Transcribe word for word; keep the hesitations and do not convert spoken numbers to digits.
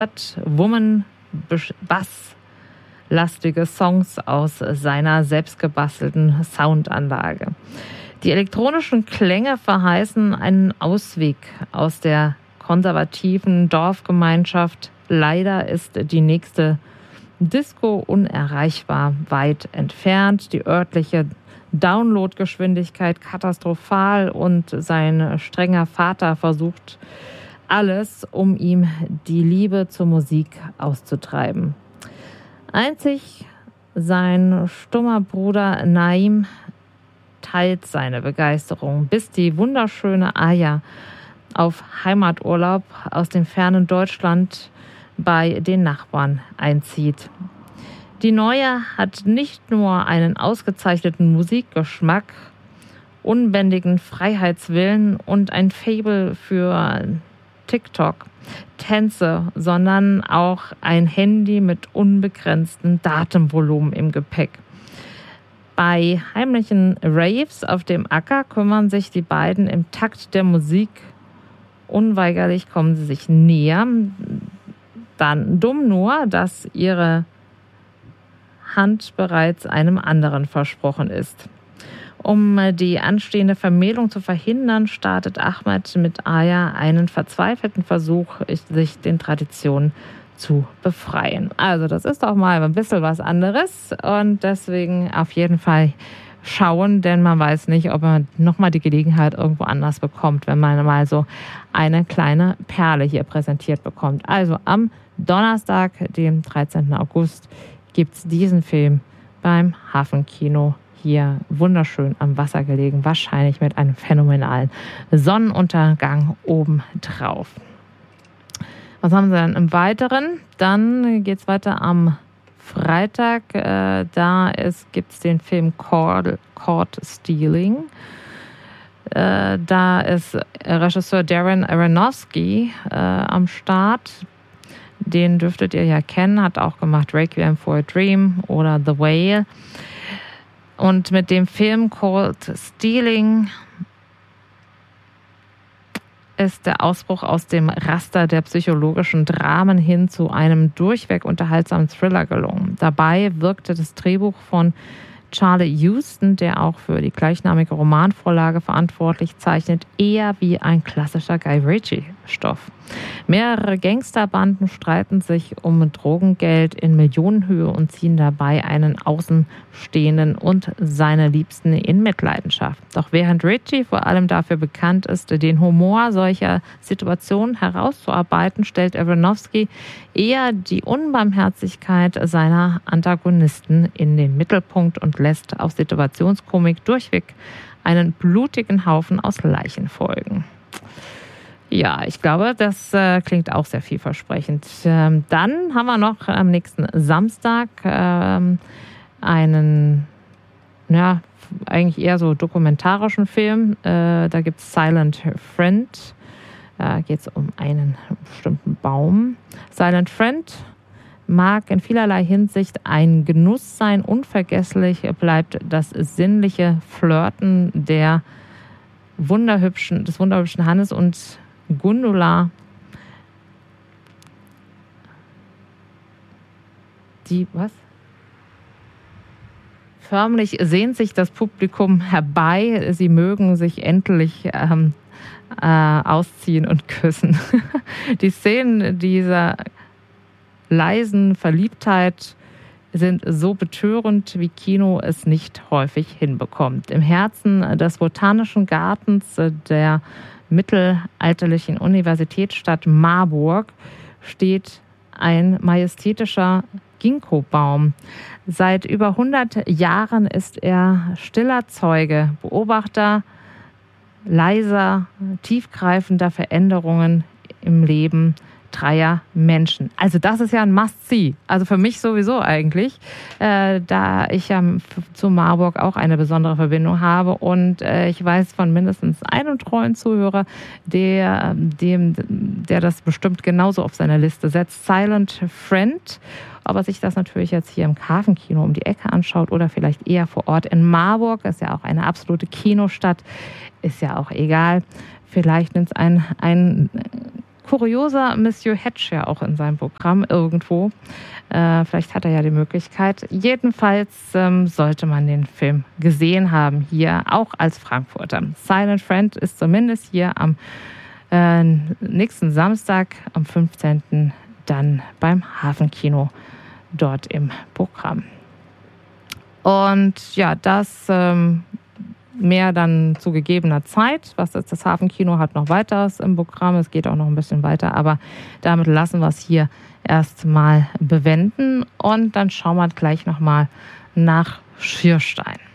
Woman basslastige Songs aus seiner selbstgebastelten Soundanlage. Die elektronischen Klänge verheißen einen Ausweg aus der konservativen Dorfgemeinschaft. Leider ist die nächste Disco unerreichbar weit entfernt. Die örtliche Downloadgeschwindigkeit katastrophal und sein strenger Vater versucht alles, um ihm die Liebe zur Musik auszutreiben. Einzig sein stummer Bruder Naim teilt seine Begeisterung, bis die wunderschöne Aya auf Heimaturlaub aus dem fernen Deutschland bei den Nachbarn einzieht. Die Neue hat nicht nur einen ausgezeichneten Musikgeschmack, unbändigen Freiheitswillen und ein Faible für TikTok, Tänze, sondern auch ein Handy mit unbegrenztem Datenvolumen im Gepäck. Bei heimlichen Raves auf dem Acker kümmern sich die beiden im Takt der Musik. Unweigerlich kommen sie sich näher. Dann dumm nur, dass ihre Hand bereits einem anderen versprochen ist. Um die anstehende Vermählung zu verhindern, startet Ahmed mit Aya einen verzweifelten Versuch, sich den Traditionen zu befreien. Also das ist auch mal ein bisschen was anderes und deswegen auf jeden Fall schauen, denn man weiß nicht, ob man nochmal die Gelegenheit irgendwo anders bekommt, wenn man mal so eine kleine Perle hier präsentiert bekommt. Also am Donnerstag, dem dreizehnten August, gibt es diesen Film beim Hafenkino. Hier wunderschön am Wasser gelegen, wahrscheinlich mit einem phänomenalen Sonnenuntergang oben drauf. Was haben Sie dann im Weiteren? Dann geht es weiter am Freitag. Äh, da gibt es den Film Caught, Caught Stealing. Äh, da ist Regisseur Darren Aronofsky äh, am Start. Den dürftet ihr ja kennen, hat auch gemacht Requiem for a Dream oder The Whale. Und mit dem Film Caught Stealing ist der Ausbruch aus dem Raster der psychologischen Dramen hin zu einem durchweg unterhaltsamen Thriller gelungen. Dabei wirkte das Drehbuch von Charlie Huston, der auch für die gleichnamige Romanvorlage verantwortlich zeichnet, eher wie ein klassischer Guy Ritchie-Stoff. Mehrere Gangsterbanden streiten sich um Drogengeld in Millionenhöhe und ziehen dabei einen Außenstehenden und seine Liebsten in Mitleidenschaft. Doch während Ritchie vor allem dafür bekannt ist, den Humor solcher Situationen herauszuarbeiten, stellt Aronofsky eher die Unbarmherzigkeit seiner Antagonisten in den Mittelpunkt und lässt auf Situationskomik durchweg einen blutigen Haufen aus Leichen folgen. Ja, ich glaube, das äh, klingt auch sehr vielversprechend. Ähm, dann haben wir noch am nächsten Samstag ähm, einen, ja, eigentlich eher so dokumentarischen Film. Äh, da gibt es Silent Friend. Da geht es um einen bestimmten Baum. Silent Friend mag in vielerlei Hinsicht ein Genuss sein. Unvergesslich bleibt das sinnliche Flirten der wunderhübschen, des wunderhübschen Hannes und Gundula, die, was? Förmlich sehnt sich das Publikum herbei. Sie mögen sich endlich ähm, äh, ausziehen und küssen. Die Szenen dieser leisen Verliebtheit sind so betörend, wie Kino es nicht häufig hinbekommt. Im Herzen des Botanischen Gartens der mittelalterlichen Universitätsstadt Marburg steht ein majestätischer Ginkgo-Baum. Seit über hundert Jahren ist er stiller Zeuge, Beobachter leiser, tiefgreifender Veränderungen im Leben dreier Menschen. Also das ist ja ein Must-See. Also für mich sowieso eigentlich, äh, da ich ja zu Marburg auch eine besondere Verbindung habe und äh, ich weiß von mindestens einem treuen Zuhörer, der, dem, der das bestimmt genauso auf seine Liste setzt. Silent Friend. Ob er sich das natürlich jetzt hier im Hafenkino um die Ecke anschaut oder vielleicht eher vor Ort in Marburg, ist ja auch eine absolute Kinostadt, ist ja auch egal. Vielleicht nimmt es ein, ein kurioser Monsieur Hedge ja auch in seinem Programm irgendwo. Äh, vielleicht hat er ja die Möglichkeit. Jedenfalls ähm, sollte man den Film gesehen haben, hier auch als Frankfurter. Silent Friend ist zumindest hier am äh, nächsten Samstag, am fünfzehnten dann beim Hafenkino dort im Programm. Und ja, das ähm, mehr dann zu gegebener Zeit. Was jetzt das Hafenkino hat noch weiteres im Programm. Es geht auch noch ein bisschen weiter, aber damit lassen wir es hier erstmal bewenden und dann schauen wir gleich nochmal nach Schürstein.